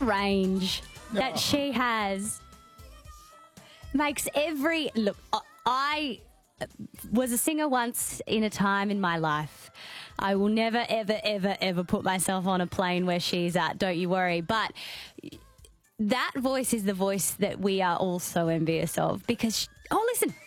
range that she has makes every... Look, I was a singer once in a time in my life. I will never, ever, ever, ever put myself on a plane where she's at. Don't you worry. But that voice is the voice that we are all so envious of because... Oh, listen.